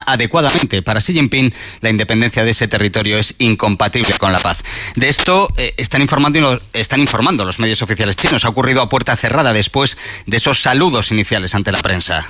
adecuadamente. Para Xi Jinping, la independencia de ese territorio es incompatible con la paz. De esto están informando los medios oficiales chinos. Ha ocurrido a puerta cerrada después de esos saludos iniciales ante la prensa.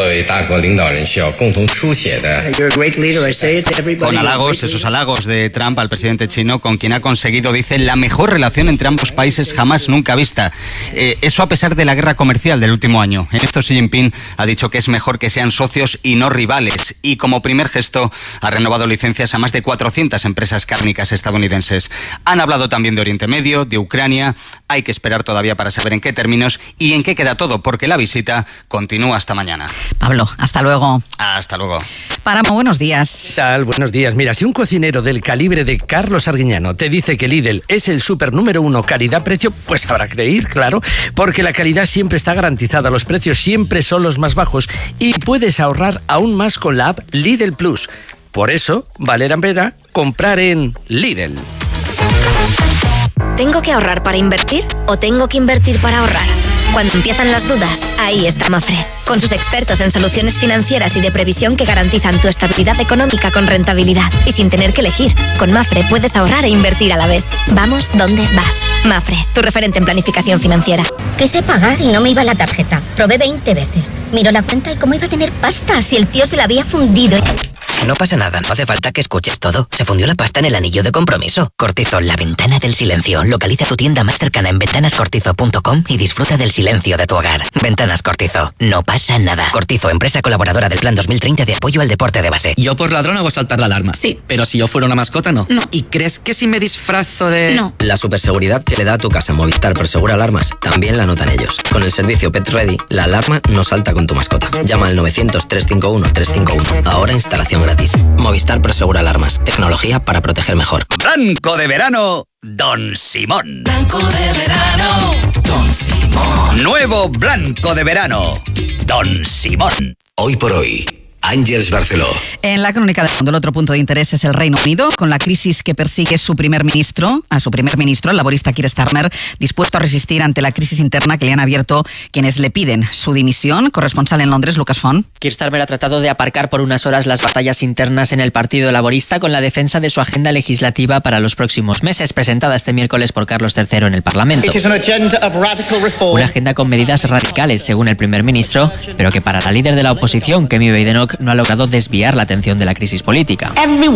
Con halagos, esos halagos de Trump al presidente chino, con quien ha conseguido, dice, la mejor relación entre ambos países jamás nunca vista. Eso a pesar de la guerra comercial del último año. En esto Xi Jinping ha dicho que es mejor que sean socios y no rivales. Y como primer gesto ha renovado licencias a más de 400 empresas cárnicas estadounidenses. Han hablado también de Oriente Medio, de Ucrania. Hay que esperar todavía para saber en qué términos y en qué queda todo, porque la visita continúa hasta mañana. Pablo, hasta luego. Hasta luego. Páramo, buenos días. ¿Qué tal? Buenos días. Mira, si un cocinero del calibre de Carlos Arguiñano te dice que Lidl es el súper número 1 calidad-precio, pues habrá que creer, claro, porque la calidad siempre está garantizada, los precios siempre son los más bajos y puedes ahorrar aún más con la app Lidl Plus. Por eso, vale la pena comprar en Lidl. ¿Tengo que ahorrar para invertir o tengo que invertir para ahorrar? Cuando empiezan las dudas, ahí está Mapfre. Con sus expertos en soluciones financieras y de previsión que garantizan tu estabilidad económica con rentabilidad. Y sin tener que elegir, con Mapfre puedes ahorrar e invertir a la vez. Vamos donde vas. Mapfre, tu referente en planificación financiera. Quise pagar y no me iba la tarjeta. Probé 20 veces. Miro la cuenta y cómo iba a tener pasta si el tío se la había fundido. No pasa nada, no hace falta que escuches todo. Se fundió la pasta en el anillo de compromiso. Cortizo, la ventana del silencio. Localiza tu tienda más cercana en ventanascortizo.com y disfruta del silencio de tu hogar. Ventanas Cortizo, no pasa nada. Cortizo, empresa colaboradora del Plan 2030 de apoyo al deporte de base. Yo por ladrón hago saltar la alarma. Sí. Pero si yo fuera una mascota, no. No. ¿Y crees que si me disfrazo de...? No. La superseguridad que le da a tu casa Movistar Prosegura Alarmas también la notan ellos. Con el servicio Pet Ready, la alarma no salta con tu mascota. Llama al 900-351-351. Ahora instalación gratis. Movistar Prosegura Alarmas. Tecnología para proteger mejor. Blanco de verano, Don Simón. Blanco de verano, Don Simón. Nuevo blanco de verano, Don Simón. Hoy por hoy, Àngels Barceló. En la crónica del mundo, el otro punto de interés es el Reino Unido, con la crisis que persigue a su primer ministro, el laborista Keir Starmer, dispuesto a resistir ante la crisis interna que le han abierto quienes le piden su dimisión. Corresponsal en Londres, Lucas Font. Keir Starmer ha tratado de aparcar por unas horas las batallas internas en el Partido Laborista con la defensa de su agenda legislativa para los próximos meses, presentada este miércoles por Carlos III en el Parlamento. Una agenda con medidas radicales, según el primer ministro, pero que para la líder de la oposición, Kemi Badenoch, no ha logrado desviar la atención de la crisis política.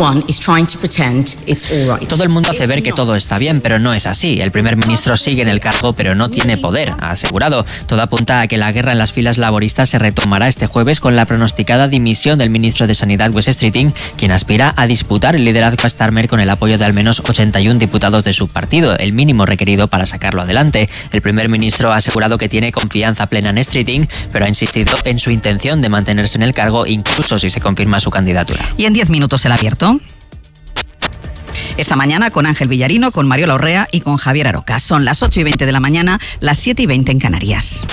Todo el mundo hace ver que todo está bien, pero no es así. El primer ministro sigue en el cargo, pero no tiene poder, ha asegurado. Todo apunta a que la guerra en las filas laboristas se retomará este jueves con la pronosticada dimisión del ministro de Sanidad, Wes Streeting, quien aspira a disputar el liderazgo a Starmer con el apoyo de al menos 81 diputados de su partido, el mínimo requerido para sacarlo adelante. El primer ministro ha asegurado que tiene confianza plena en Streeting, pero ha insistido en su intención de mantenerse en el cargo incluso si se confirma su candidatura. Y en 10 minutos el abierto. Esta mañana con Ángel Villarino, con Mariola Orrea y con Javier Aroca. Son las 8:20 de la mañana, las 7:20 en Canarias.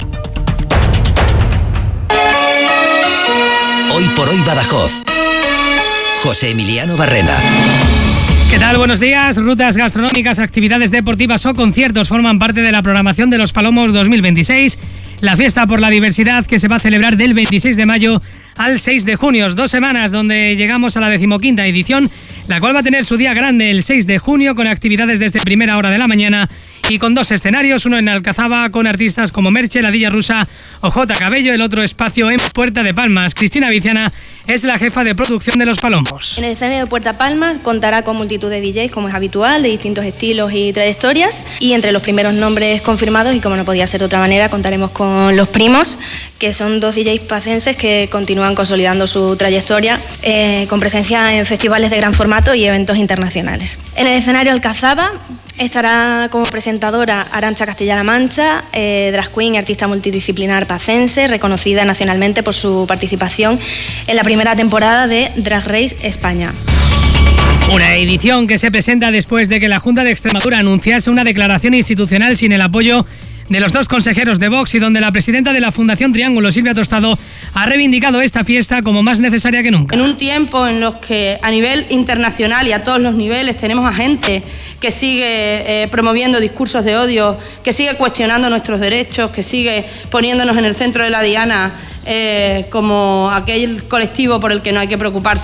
Hoy por hoy Badajoz. José Emiliano Barrena. ¿Qué tal? Buenos días. Rutas gastronómicas, actividades deportivas o conciertos forman parte de la programación de los Palomos 2026. La fiesta por la diversidad que se va a celebrar del 26 de mayo al 6 de junio. 2 semanas donde llegamos a la 15ª edición, la cual va a tener su día grande el 6 de junio con actividades desde primera hora de la mañana y con 2 escenarios, uno en Alcazaba con artistas como Merche, Ladilla Rusa o J. Cabello, el otro espacio en Puerta de Palmas. Cristina Viciana es la jefa de producción de los Palomos. En el escenario de Puerta Palmas contará con multitud de DJs, como es habitual, de distintos estilos y trayectorias, y entre los primeros nombres confirmados, y como no podía ser de otra manera, contaremos con Los Primos, que son 2 DJs pacenses que continúan consolidando su trayectoria con presencia en festivales de gran formato y eventos internacionales. En el escenario Alcazaba estará como presentadora Arantxa Castilla-La Mancha, drag queen y artista multidisciplinar pacense, reconocida nacionalmente por su participación en la primera temporada de Drag Race España. Una edición que se presenta después de que la Junta de Extremadura anunciase una declaración institucional sin el apoyo de los 2 consejeros de Vox y donde la presidenta de la Fundación Triángulo, Silvia Tostado, ha reivindicado esta fiesta como más necesaria que nunca. En un tiempo en los que a nivel internacional y a todos los niveles tenemos a gente que sigue promoviendo discursos de odio, que sigue cuestionando nuestros derechos, que sigue poniéndonos en el centro de la diana como aquel colectivo por el que no hay que preocuparse.